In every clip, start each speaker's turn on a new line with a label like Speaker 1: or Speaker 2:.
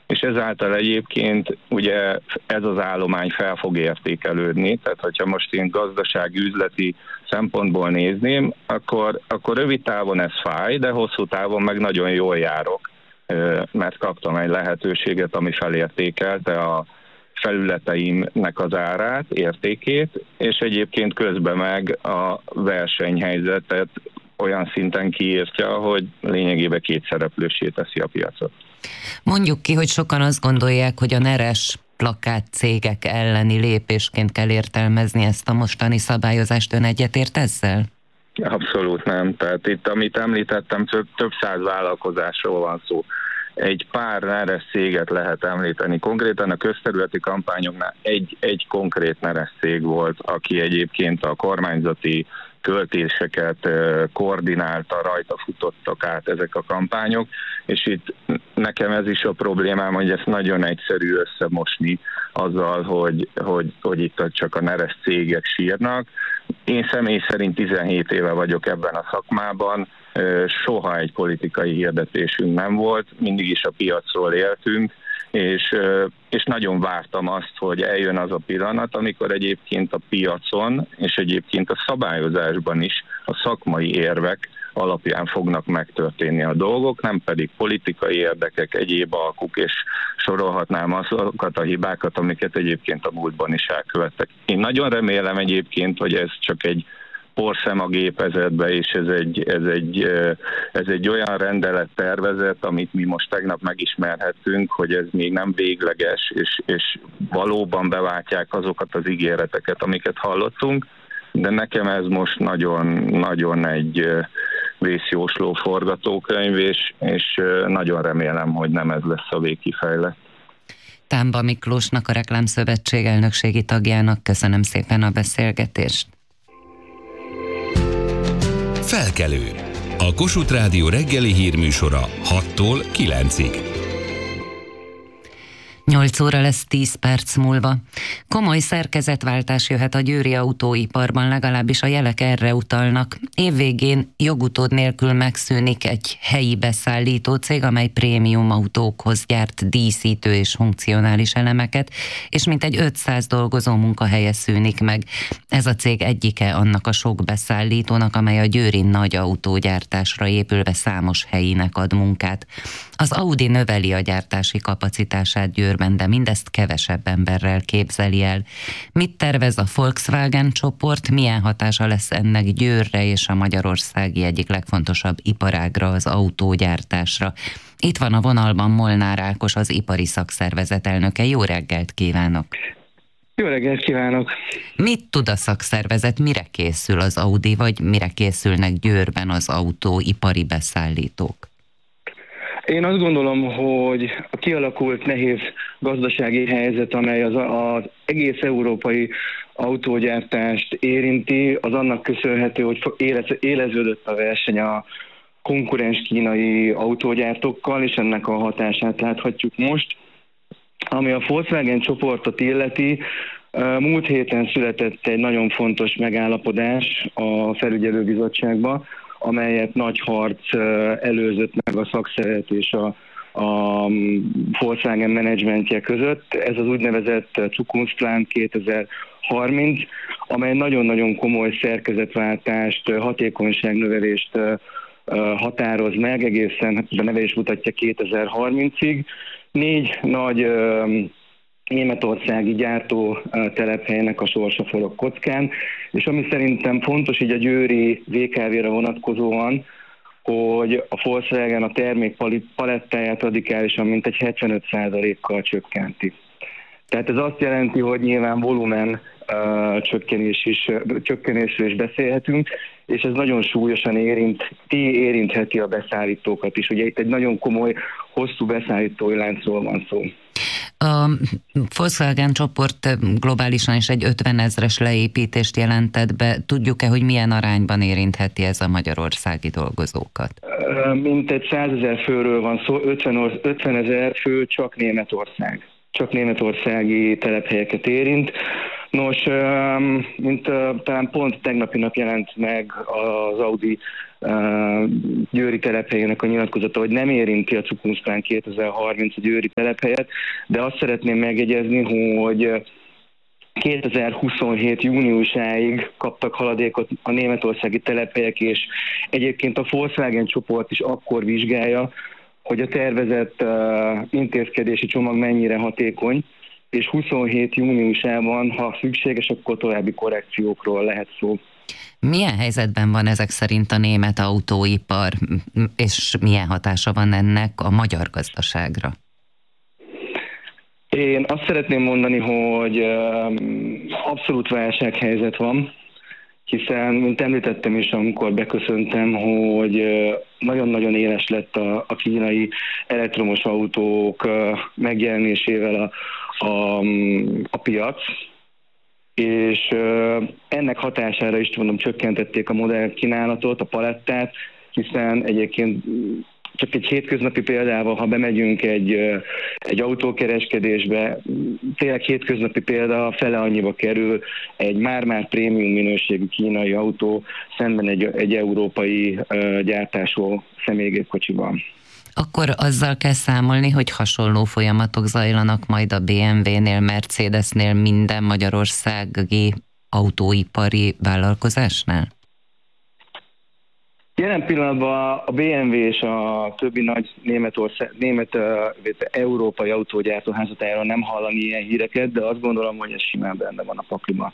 Speaker 1: és ezáltal egyébként ugye ez az állomány fel fog értékelődni, tehát hogyha most én gazdasági, üzleti szempontból nézném, akkor rövid távon ez fáj, de hosszú távon meg nagyon jól járok, mert kaptam egy lehetőséget, ami felértékelte a felületeimnek az árát, értékét, és egyébként közben meg a versenyhelyzetet olyan szinten kiírtja, hogy lényegében kétszereplőssé teszi a piacot.
Speaker 2: Mondjuk ki, hogy sokan azt gondolják, hogy a neres plakát cégek elleni lépésként kell értelmezni ezt a mostani szabályozást. Ön egyetért ezzel?
Speaker 1: Abszolút nem. Tehát itt, amit említettem, több száz vállalkozásról van szó. Egy pár neres céget lehet említeni. Konkrétan a közterületi kampányoknál egy konkrét neres cég volt, aki egyébként a kormányzati költéseket koordinálta, rajta futottak át ezek a kampányok, és itt nekem ez is a problémám, hogy ezt nagyon egyszerű összemosni azzal, hogy itt csak a neres cégek sírnak. Én személy szerint 17 éve vagyok ebben a szakmában, soha egy politikai hirdetésünk nem volt, mindig is a piacról éltünk, és nagyon vártam azt, hogy eljön az a pillanat, amikor egyébként a piacon, és egyébként a szabályozásban is a szakmai érvek alapján fognak megtörténni a dolgok, nem pedig politikai érdekek, egyéb alkuk, és sorolhatnám azokat a hibákat, amiket egyébként a múltban is elkövettek. Én nagyon remélem egyébként, hogy ez csak egy porszem a gépezetbe, és ez egy olyan rendelettervezet, amit mi most tegnap megismerhettünk, hogy ez még nem végleges, és valóban beváltják azokat az ígéreteket, amiket hallottunk, de nekem ez most nagyon egy vészjósló forgatókönyv, és nagyon remélem, hogy nem ez lesz a végkifejlet.
Speaker 2: Támba Miklósnak, a Reklámszövetség elnökségi tagjának köszönöm szépen a beszélgetést.
Speaker 3: Felkelő. A Kossuth Rádió reggeli hírműsora 6-tól 9-ig.
Speaker 2: 8 óra lesz 10 perc múlva. Komoly szerkezetváltás jöhet a győri autóiparban, legalábbis a jelek erre utalnak. Évvégén jogutód nélkül megszűnik egy helyi beszállító cég, amely prémium autókhoz gyárt díszítő és funkcionális elemeket, és mintegy 500 dolgozó munkahelye szűnik meg. Ez a cég egyike annak a sok beszállítónak, amely a győri nagy autógyártásra épülve számos helyinek ad munkát. Az Audi növeli a gyártási kapacitását Győrben, de mindezt kevesebb emberrel képzeli el. Mit tervez a Volkswagen csoport, milyen hatása lesz ennek Győrre és a magyarországi egyik legfontosabb iparágra, az autógyártásra? Itt van a vonalban Molnár Ákos, az ipari szakszervezet elnöke. Jó reggelt kívánok!
Speaker 4: Jó reggelt kívánok!
Speaker 2: Mit tud a szakszervezet, mire készül az Audi, vagy mire készülnek Győrben az autóipari beszállítók?
Speaker 4: Én azt gondolom, hogy a kialakult nehéz gazdasági helyzet, amely az egész európai autógyártást érinti, az annak köszönhető, hogy éleződött a verseny a konkurens kínai autógyártókkal, és ennek a hatását láthatjuk most. Ami a Volkswagen csoportot illeti, múlt héten született egy nagyon fontos megállapodás a felügyelőbizottságban, amelyet nagy harc előzött meg a szakszervezet és a Volkswagen menedzsmentje között. Ez az úgynevezett Zukunftsplan 2030, amely nagyon-nagyon komoly szerkezetváltást, hatékonyságnövelést határoz meg, egészen a neve is mutatja 2030-ig. 4 nagy németországi gyártó telephelynek a sorsa forog kockán, és ami szerintem fontos így a győri VKV-ra vonatkozóan, hogy a Volkswagen a termék palettáját radikálisan mintegy 75%-kal csökkenti. Tehát ez azt jelenti, hogy nyilván volumen csökkenésről is beszélhetünk, és ez nagyon súlyosan érintheti a beszállítókat is. Ugye itt egy nagyon komoly, hosszú beszállítói láncról van szó.
Speaker 2: A Volkswagen csoport globálisan is egy 50 000-es leépítést jelentett be. Tudjuk-e, hogy milyen arányban érintheti ez a magyarországi dolgozókat?
Speaker 4: Mintegy 100 000 főről van szó, 50 000 fő csak Németország. Csak németországi telephelyeket érint. Nos, mint talán pont tegnapi nap jelent meg az Audi győri telephelyének a nyilatkozata, hogy nem érinti a Zukunftplan 2030 a győri telephelyet, de azt szeretném megjegyezni, hogy 2027. júniusáig kaptak haladékot a németországi telephelyek, és egyébként a Volkswagen csoport is akkor vizsgálja, hogy a tervezett intézkedési csomag mennyire hatékony, és 27. júniusában, ha szükséges, akkor további korrekciókról lehet szó.
Speaker 2: Milyen helyzetben van ezek szerint a német autóipar, és milyen hatása van ennek a magyar gazdaságra?
Speaker 4: Én azt szeretném mondani, hogy abszolút válsághelyzet van, hiszen, mint említettem is, amikor beköszöntem, hogy nagyon-nagyon éles lett a kínai elektromos autók megjelenésével a piac, és ennek hatására is csökkentették a modellkínálatot, a palettát, hiszen egyébként csak egy hétköznapi példával, ha bemegyünk egy autókereskedésbe, tényleg hétköznapi példa, fele annyiba kerül egy már-már prémium minőségű kínai autó szemben egy európai gyártású személygépkocsiban.
Speaker 2: Akkor azzal kell számolni, hogy hasonló folyamatok zajlanak majd a BMW-nél, Mercedesnél, minden magyarországi autóipari vállalkozásnál?
Speaker 4: Jelen pillanatban a BMW és a többi nagy német európai autógyártó házatájáról nem hallani ilyen híreket, de azt gondolom, hogy ez simán benne van a pakliban.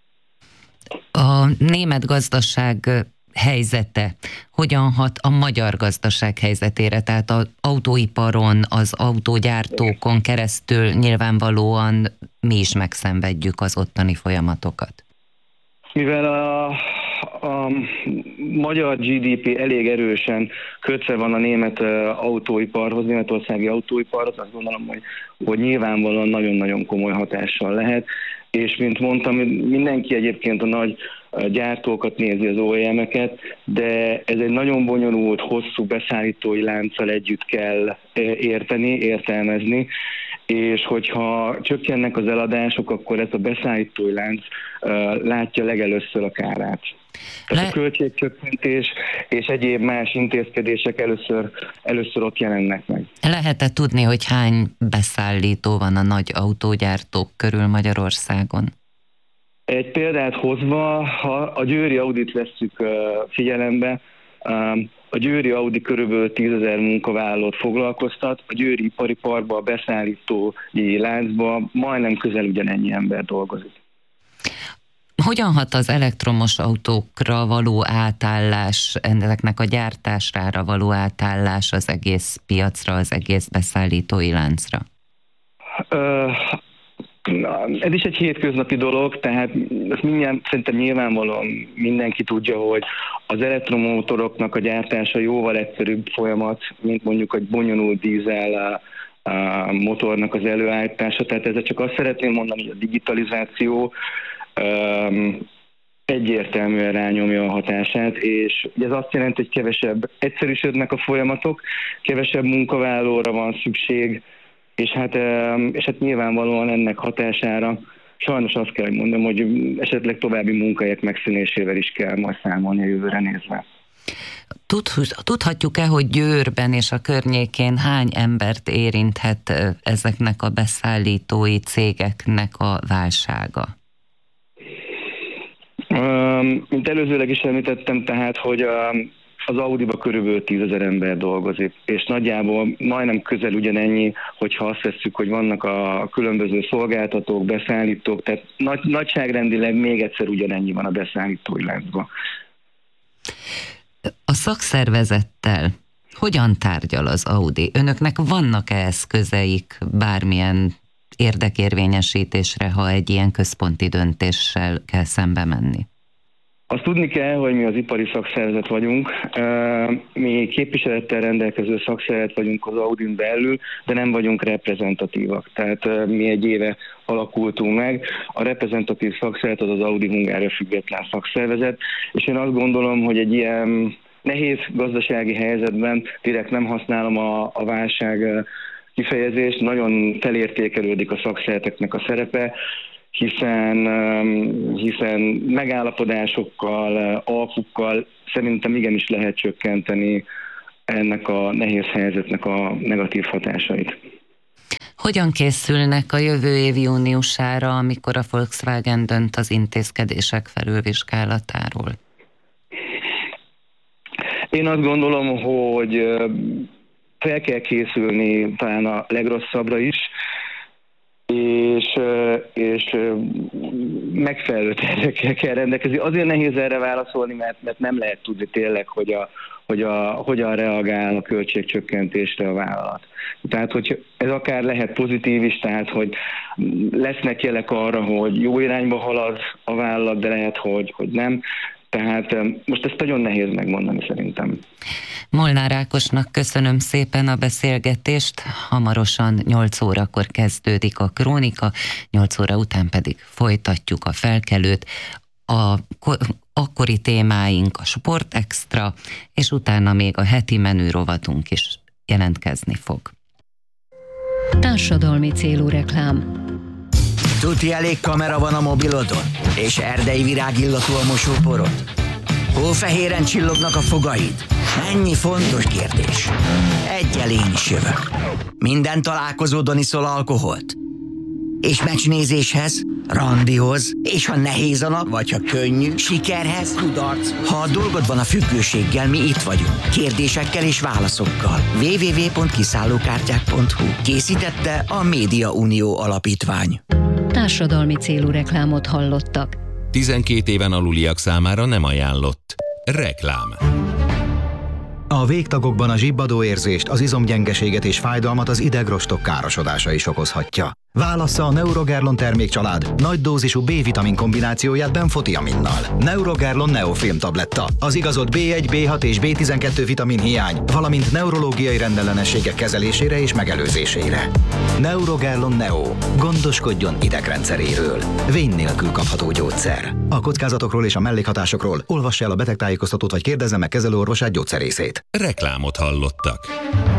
Speaker 2: A német gazdaság helyzete hogyan hat a magyar gazdaság helyzetére? Tehát az autóiparon, az autógyártókon keresztül nyilvánvalóan mi is megszenvedjük az ottani folyamatokat.
Speaker 4: Mivel a magyar GDP elég erősen kötve van a német autóiparhoz, németországi autóiparhoz, azt gondolom, hogy nyilvánvalóan nagyon-nagyon komoly hatással lehet, és mint mondtam, mindenki egyébként a nagy gyártókat nézi, az OEM-eket, de ez egy nagyon bonyolult, hosszú beszállítói lánccal együtt kell értelmezni, és hogyha csökkennek az eladások, akkor ez a beszállítói lánc látja legelőször a kárát. Tehát a költségcsökkentés és egyéb más intézkedések először ott jelennek meg.
Speaker 2: Lehet-e tudni, hogy hány beszállító van a nagy autógyártók körül Magyarországon?
Speaker 4: Egy példát hozva, ha a győri Audit vesszük figyelembe, a győri Audi körülbelül 10 000 munkavállalót foglalkoztat, a győri ipariparban, a beszállítói láncban majdnem közel ugyanennyi ember dolgozik.
Speaker 2: Hogyan hat az elektromos autókra való átállás, ezeknek a gyártására való átállás az egész piacra, az egész beszállítói láncra?
Speaker 4: Ez is egy hétköznapi dolog, tehát ezt szerintem nyilvánvalóan mindenki tudja, hogy az elektromotoroknak a gyártása jóval egyszerűbb folyamat, mint mondjuk egy bonyolult dízel motornak az előállítása. Tehát ezzel csak azt szeretném mondani, hogy a digitalizáció egyértelműen rányomja a hatását, és ez azt jelenti, hogy kevesebb egyszerűsödnek a folyamatok, kevesebb munkavállalóra van szükség, és hát nyilvánvalóan ennek hatására sajnos azt kell, hogy mondom, hogy esetleg további munkahelyek megszűnésével is kell majd számolni a jövőre nézve.
Speaker 2: Tudhatjuk-e, hogy Győrben és a környékén hány embert érinthet ezeknek a beszállítói cégeknek a válsága?
Speaker 4: Mint előzőleg is említettem, tehát, hogy az Audiba körülbelül 10 000 ember dolgozik, és nagyjából majdnem közel ugyanennyi, hogyha azt vesszük, hogy vannak a különböző szolgáltatók, beszállítók, tehát nagyságrendileg még egyszer ugyanennyi van a beszállítói láncban.
Speaker 2: A szakszervezettel hogyan tárgyal az Audi? Önöknek vannak-e eszközeik bármilyen érdekérvényesítésre, ha egy ilyen központi döntéssel kell szembe menni?
Speaker 4: Azt tudni kell, hogy mi az ipari szakszervezet vagyunk, mi képviselettel rendelkező szakszervezet vagyunk az Audin belül, de nem vagyunk reprezentatívak. Tehát mi egy éve alakultunk meg. A reprezentatív szakszervezet az Audi Hungária független szakszervezet, és én azt gondolom, hogy egy ilyen nehéz gazdasági helyzetben, direkt nem használom a válság kifejezést, nagyon felértékelődik a szakszervezeteknek a szerepe, hiszen megállapodásokkal, alkukkal szerintem igenis lehet csökkenteni ennek a nehéz helyzetnek a negatív hatásait.
Speaker 2: Hogyan készülnek a jövő év júniusára, amikor a Volkswagen dönt az intézkedések felülvizsgálatáról? Én azt gondolom, hogy fel kell készülni talán a legrosszabbra is, és megfelelő tervekkel kell rendelkezni. Azért nehéz erre válaszolni, mert nem lehet tudni tényleg, hogyan reagál a költségcsökkentésre a vállalat. Tehát, hogy ez akár lehet pozitív is, tehát, hogy lesznek jelek arra, hogy jó irányba halad a vállalat, de lehet, hogy nem. Tehát most ezt nagyon nehéz megmondani szerintem. Molnár Ákosnak köszönöm szépen a beszélgetést. Hamarosan 8 órakor kezdődik a Krónika, 8 óra után pedig folytatjuk a Felkelőt. A akkori témáink a Sport Extra, és utána még a heti menü rovatunk is jelentkezni fog.
Speaker 5: Társadalmi célú reklám.
Speaker 6: Tuti elég kamera van a mobilodon? És erdei virágillatú a mosóporod? Hófehéren csillognak a fogaid? Ennyi fontos kérdés. Egyel én is jövök. Minden találkozódon iszol alkoholt? És meccsnézéshez, randihoz, és ha nehéz a nap, vagy ha könnyű, sikerhez, kudarc. Ha a dolgod van a függőséggel, mi itt vagyunk. Kérdésekkel és válaszokkal. www.kiszállókártyák.hu. Készítette a Média Unió Alapítvány.
Speaker 5: Társadalmi célú reklámot hallottak.
Speaker 3: 12 éven aluliak számára nem ajánlott. Reklám.
Speaker 7: A végtagokban a zsibbadó érzést, az izomgyengeséget és fájdalmat az idegrostok károsodása is okozhatja. Válassza a Neurogerlon termékcsalád nagy dózisú B-vitamin kombinációját benfotiaminnal. Neurogerlon Neofilm tabletta, az igazolt B1, B6 és B12 vitamin hiány, valamint neurológiai rendellenességek kezelésére és megelőzésére. Neurogerlon Neo. Gondoskodjon idegrendszeréről. Vény nélkül kapható gyógyszer. A kockázatokról és a mellékhatásokról olvassa el a betegtájékoztatót vagy kérdezze meg kezelőorvosát, gyógyszerészét.
Speaker 3: Reklámot hallottak.